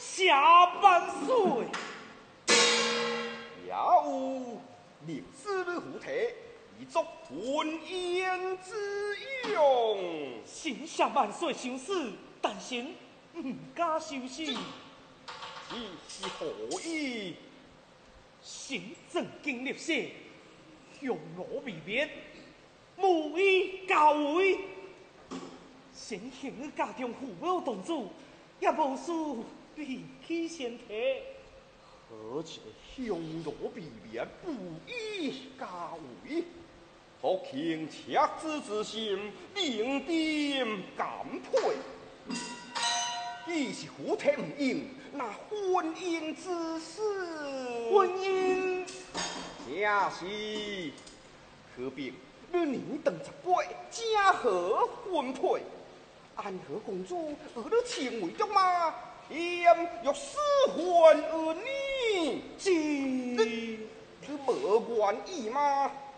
下半岁， 也有令子的夫妻，以作婚姻之用。 心下万岁想死，但心唔敢收死。 这是何意？ 心正经立血，向我未免，无以教为。先行的家中父母同主，也无需离弃先体。 何且向我避免，不以家为？可倾赤子之心，另定感配。既是夫妻唔应，那婚姻之事， 婚姻正是何必你年等18，家和婚配？安和公主而你情为竹马，焉若失婚儿女？ 这你无愿意吗？